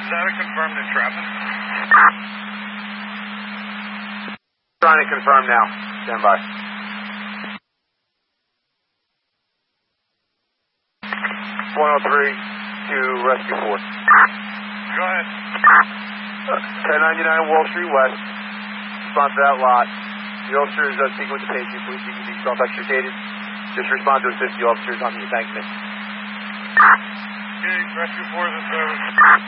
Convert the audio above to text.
that a confirmed entrapment? Trying to confirm now. Stand by. 103 to Rescue 4. Go ahead. 1099 Wall Street West. Respond to that lot. The officer is speaking with the patient. Please keep yourself extricated. Just respond to assist the officers on the embankment. Okay, Rescue 4 is in service.